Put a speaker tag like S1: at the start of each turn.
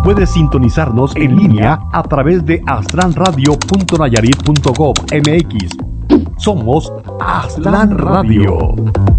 S1: Puedes sintonizarnos en línea a través de aztlanradio.nayarit.gov.mx. Somos Aztlán Radio.